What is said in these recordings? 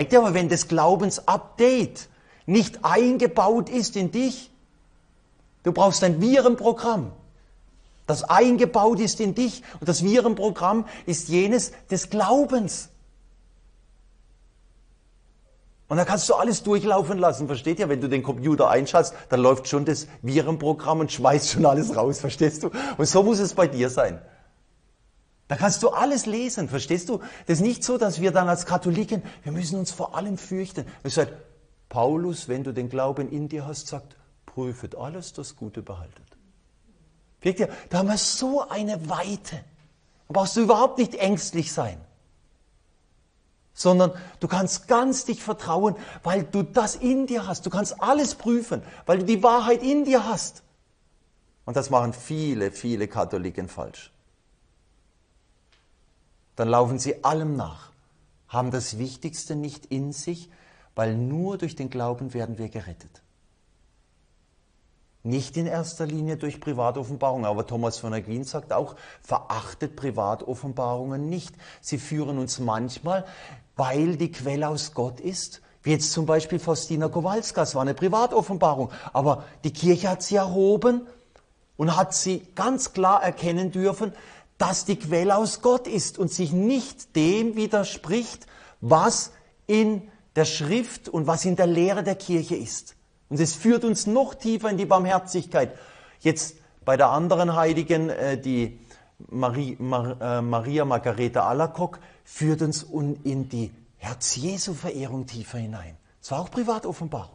Merkt ihr aber, wenn das Glaubensupdate nicht eingebaut ist in dich, du brauchst ein Virenprogramm, das eingebaut ist in dich. Und das Virenprogramm ist jenes des Glaubens. Und da kannst du alles durchlaufen lassen, versteht ihr? Wenn du den Computer einschaltest, dann läuft schon das Virenprogramm und schmeißt schon alles raus, verstehst du? Und so muss es bei dir sein. Da kannst du alles lesen, verstehst du? Das ist nicht so, dass wir dann als Katholiken, wir müssen uns vor allem fürchten. Es sagt, Paulus, wenn du den Glauben in dir hast, sagt, prüfet alles, das Gute behaltet. Merkt ihr, da haben wir so eine Weite. Da brauchst du überhaupt nicht ängstlich sein. Sondern du kannst ganz dich vertrauen, weil du das in dir hast. Du kannst alles prüfen, weil du die Wahrheit in dir hast. Und das machen viele, viele Katholiken falsch. Dann laufen sie allem nach, haben das Wichtigste nicht in sich, weil nur durch den Glauben werden wir gerettet. Nicht in erster Linie durch Privatoffenbarung, aber Thomas von Aquin sagt auch, verachtet Privatoffenbarungen nicht. Sie führen uns manchmal, weil die Quelle aus Gott ist, wie jetzt zum Beispiel Faustina Kowalska, es war eine Privatoffenbarung, aber die Kirche hat sie erhoben und hat sie ganz klar erkennen dürfen, dass die Quelle aus Gott ist und sich nicht dem widerspricht, was in der Schrift und was in der Lehre der Kirche ist. Und es führt uns noch tiefer in die Barmherzigkeit. Jetzt bei der anderen Heiligen, die Maria Margareta Alacoque, führt uns in die Herz-Jesu-Verehrung tiefer hinein. Das war auch Privatoffenbarung.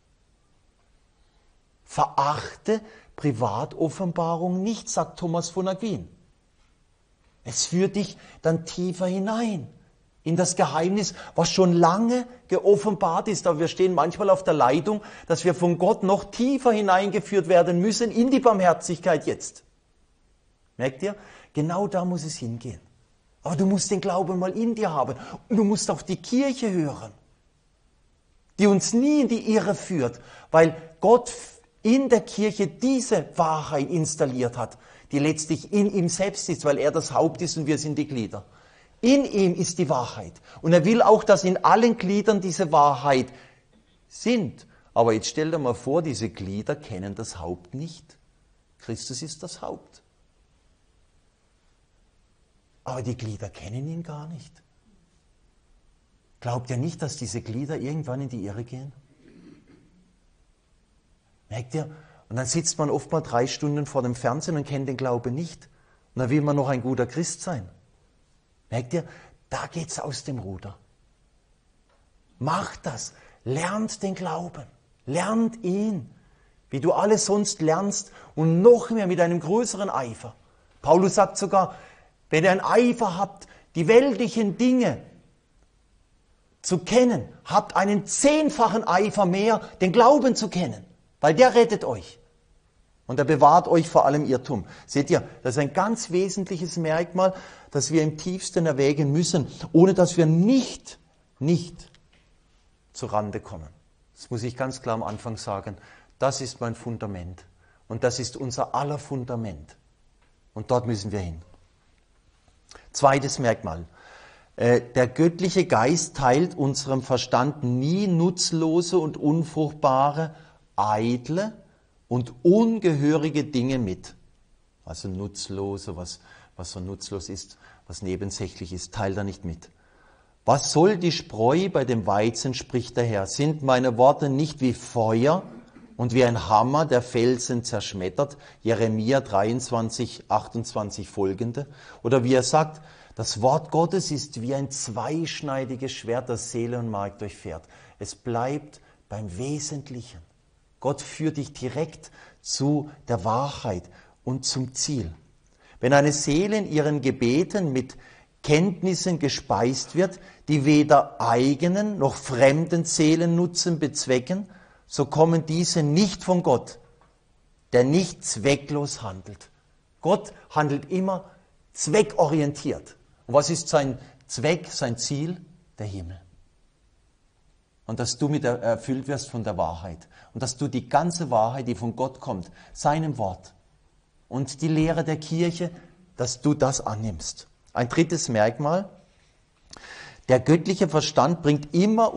Verachte Privatoffenbarung nicht, sagt Thomas von Aquin. Es führt dich dann tiefer hinein in das Geheimnis, was schon lange geoffenbart ist. Aber wir stehen manchmal auf der Leitung, dass wir von Gott noch tiefer hineingeführt werden müssen in die Barmherzigkeit jetzt. Merkt ihr? Genau da muss es hingehen. Aber du musst den Glauben mal in dir haben. Und du musst auf die Kirche hören, die uns nie in die Irre führt, weil Gott in der Kirche diese Wahrheit installiert hat, die letztlich in ihm selbst ist, weil er das Haupt ist und wir sind die Glieder. In ihm ist die Wahrheit. Und er will auch, dass in allen Gliedern diese Wahrheit sind. Aber jetzt stell dir mal vor, diese Glieder kennen das Haupt nicht. Christus ist das Haupt. Aber die Glieder kennen ihn gar nicht. Glaubt ihr nicht, dass diese Glieder irgendwann in die Irre gehen? Merkt ihr? Und dann sitzt man oft mal 3 Stunden vor dem Fernsehen und kennt den Glauben nicht. Und dann will man noch ein guter Christ sein. Merkt ihr? Da geht's aus dem Ruder. Macht das. Lernt den Glauben. Lernt ihn. Wie du alles sonst lernst und noch mehr mit einem größeren Eifer. Paulus sagt sogar, wenn ihr einen Eifer habt, die weltlichen Dinge zu kennen, habt einen 10-fachen Eifer mehr, den Glauben zu kennen. Weil der rettet euch. Und er bewahrt euch vor allem Irrtum. Seht ihr, das ist ein ganz wesentliches Merkmal, das wir im tiefsten erwägen müssen, ohne dass wir nicht zu Rande kommen. Das muss ich ganz klar am Anfang sagen. Das ist mein Fundament. Und das ist unser aller Fundament. Und dort müssen wir hin. Zweites Merkmal. Der göttliche Geist teilt unserem Verstand nie nutzlose und unfruchtbare, eitle und ungehörige Dinge mit. Also nutzlose, was so nutzlos ist, was nebensächlich ist, teilt er nicht mit. Was soll die Spreu bei dem Weizen, spricht der Herr? Sind meine Worte nicht wie Feuer und wie ein Hammer, der Felsen zerschmettert? Jeremia 23, 28 folgende. Oder wie er sagt, das Wort Gottes ist wie ein zweischneidiges Schwert, das Seele und Mark durchfährt. Es bleibt beim Wesentlichen. Gott führt dich direkt zu der Wahrheit und zum Ziel. Wenn eine Seele in ihren Gebeten mit Kenntnissen gespeist wird, die weder eigenen noch fremden Seelennutzen bezwecken, so kommen diese nicht von Gott, der nicht zwecklos handelt. Gott handelt immer zweckorientiert. Und was ist sein Zweck, sein Ziel? Der Himmel. Und dass du erfüllt wirst von der Wahrheit. Und dass du die ganze Wahrheit, die von Gott kommt, seinem Wort und die Lehre der Kirche, dass du das annimmst. Ein drittes Merkmal. Der göttliche Verstand bringt immer